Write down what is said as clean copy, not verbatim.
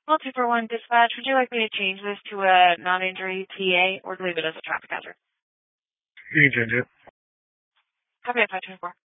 Well, 241 dispatch, would you like me to change this to a non-injury TA or leave it as a traffic hazard? You can change it. Copy at 524.